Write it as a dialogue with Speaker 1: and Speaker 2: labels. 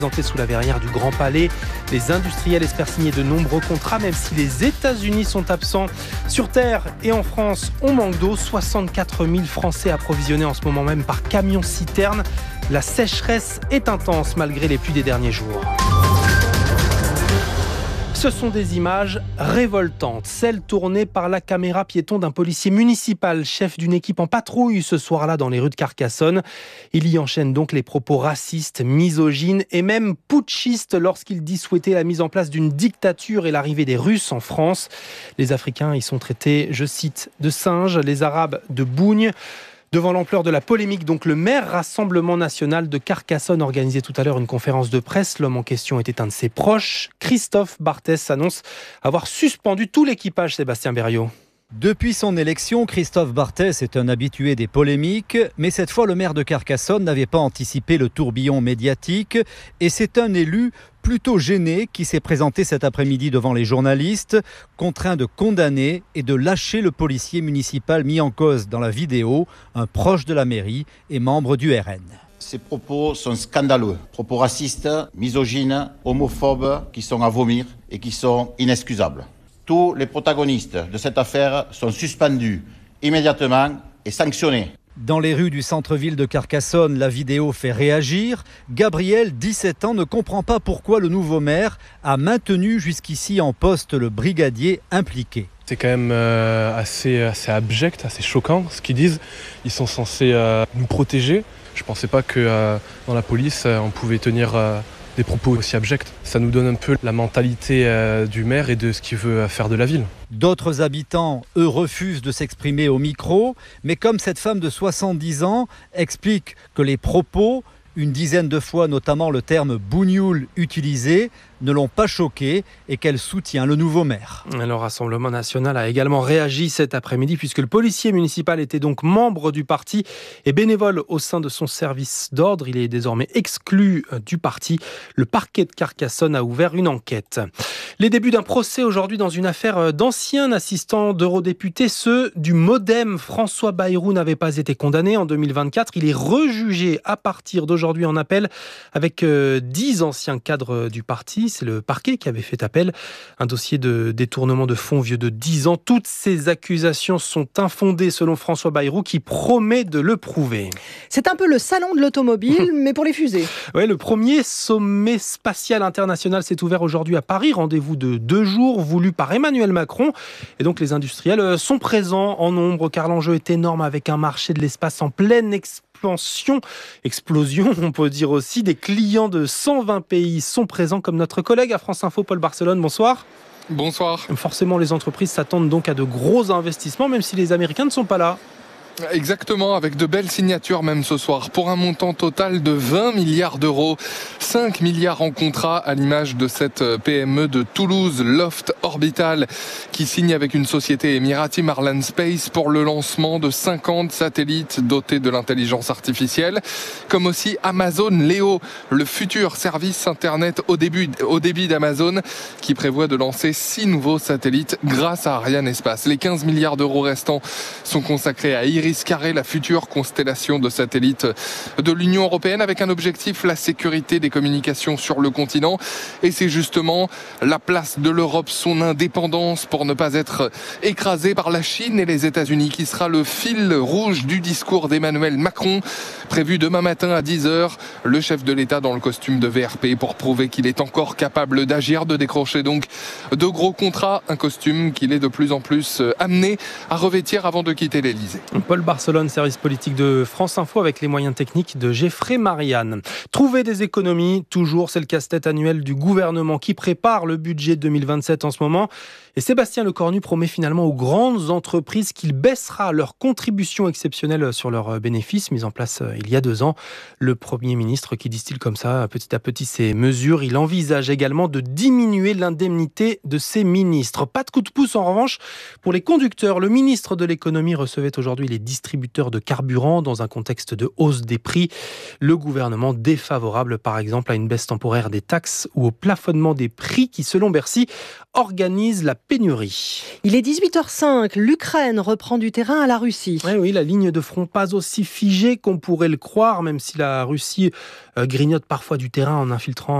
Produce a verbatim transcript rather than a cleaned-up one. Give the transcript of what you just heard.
Speaker 1: Présenté sous la verrière du Grand Palais, les industriels espèrent signer de nombreux contrats, même si les États-Unis sont absents. Sur Terre et en France, on manque d'eau. soixante-quatre mille Français approvisionnés en ce moment même par camion-citerne. La sécheresse est intense malgré les pluies des derniers jours. Ce sont des images révoltantes, celles tournées par la caméra piéton d'un policier municipal, chef d'une équipe en patrouille ce soir-là dans les rues de Carcassonne. Il y enchaîne donc les propos racistes, misogynes et même putschistes lorsqu'il dit souhaiter la mise en place d'une dictature et l'arrivée des Russes en France. Les Africains y sont traités, je cite, de singes, les Arabes de bougnes. Devant l'ampleur de la polémique, donc le maire Rassemblement National de Carcassonne organisait tout à l'heure une conférence de presse. L'homme en question était un de ses proches. Christophe Barthès annonce avoir suspendu tout l'équipage, Sébastien Berriot.
Speaker 2: Depuis son élection, Christophe Barthès est un habitué des polémiques, mais cette fois le maire de Carcassonne n'avait pas anticipé le tourbillon médiatique et c'est un élu plutôt gêné qui s'est présenté cet après-midi devant les journalistes, contraint de condamner et de lâcher le policier municipal mis en cause dans la vidéo, un proche de la mairie et membre du R N.
Speaker 3: Ces propos sont scandaleux, propos racistes, misogynes, homophobes qui sont à vomir et qui sont inexcusables. Tous les protagonistes de cette affaire sont suspendus immédiatement et sanctionnés.
Speaker 2: Dans les rues du centre-ville de Carcassonne, la vidéo fait réagir. Gabriel, dix-sept ans, ne comprend pas pourquoi le nouveau maire a maintenu jusqu'ici en poste le brigadier impliqué.
Speaker 4: C'est quand même euh, assez, assez abject, assez choquant ce qu'ils disent. Ils sont censés euh, nous protéger. Je ne pensais pas que euh, dans la police, euh, on pouvait tenir euh, des propos aussi abjects. Ça nous donne un peu la mentalité euh, du maire et de ce qu'il veut faire de la ville.
Speaker 2: D'autres habitants, eux, refusent de s'exprimer au micro, mais comme cette femme de soixante-dix ans explique que les propos, une dizaine de fois notamment le terme bougnoul utilisé, ne l'ont pas choquée et qu'elle soutient le nouveau maire.
Speaker 1: Le Rassemblement National a également réagi cet après-midi puisque le policier municipal était donc membre du parti et bénévole au sein de son service d'ordre. Il est désormais exclu du parti. Le parquet de Carcassonne a ouvert une enquête. Les débuts d'un procès aujourd'hui dans une affaire d'anciens assistants d'eurodéputés, ceux du MoDem. François Bayrou n'avait pas été condamné en deux mille vingt-quatre. Il est rejugé à partir d'aujourd'hui en appel avec dix anciens cadres du parti. C'est le parquet qui avait fait appel. Un dossier de détournement de fonds vieux de dix ans. Toutes ces accusations sont infondées selon François Bayrou qui promet de le prouver.
Speaker 5: C'est un peu le salon de l'automobile, mais pour les fusées.
Speaker 1: Ouais, le premier sommet spatial international s'est ouvert aujourd'hui à Paris. Rendez-vous de deux jours voulu par Emmanuel Macron. Et donc les industriels sont présents en nombre car l'enjeu est énorme avec un marché de l'espace en pleine expansion. Explosion, on peut dire aussi. Des clients de cent vingt pays sont présents comme notre collègue à France Info, Paul Barcelone. Bonsoir.
Speaker 6: Bonsoir.
Speaker 1: Forcément, les entreprises s'attendent donc à de gros investissements, même si les Américains ne sont pas là.
Speaker 6: Exactement, avec de belles signatures même ce soir, pour un montant total de vingt milliards d'euros, cinq milliards en contrat à l'image de cette P M E de Toulouse, Loft Orbital, qui signe avec une société émirati Marlin Space pour le lancement de cinquante satellites dotés de l'intelligence artificielle, comme aussi Amazon Leo, le futur service internet au, début, au débit d'Amazon, qui prévoit de lancer six nouveaux satellites grâce à Ariane Espace. Les quinze milliards d'euros restants sont consacrés à Iris Carré, la future constellation de satellites de l'Union européenne, avec un objectif, la sécurité des communications sur le continent. Et c'est justement la place de l'Europe, son indépendance pour ne pas être écrasée par la Chine et les États-Unis, qui sera le fil rouge du discours d'Emmanuel Macron, prévu demain matin à dix heures. Le chef de l'État dans le costume de V R P pour prouver qu'il est encore capable d'agir, de décrocher donc de gros contrats, un costume qu'il est de plus en plus amené à revêtir avant de quitter l'Élysée.
Speaker 1: Paul Barcelone, service politique de France Info avec les moyens techniques de Geoffrey Marianne. Trouver des économies, toujours, c'est le casse-tête annuel du gouvernement qui prépare le budget deux mille vingt-sept en ce moment. Et Sébastien Lecornu promet finalement aux grandes entreprises qu'il baissera leur contribution exceptionnelle sur leurs bénéfices, mise en place il y a deux ans. Le Premier ministre qui distille comme ça petit à petit ses mesures. Il envisage également de diminuer l'indemnité de ses ministres. Pas de coup de pouce en revanche pour les conducteurs. Le ministre de l'économie recevait aujourd'hui les distributeurs de carburant dans un contexte de hausse des prix. Le gouvernement défavorable, par exemple, à une baisse temporaire des taxes ou au plafonnement des prix qui, selon Bercy, organise la pénurie.
Speaker 5: Il est dix-huit heures cinq, l'Ukraine reprend du terrain à la Russie.
Speaker 1: Oui, oui, la ligne de front pas aussi figée qu'on pourrait le croire, même si la Russie euh, grignote parfois du terrain en infiltrant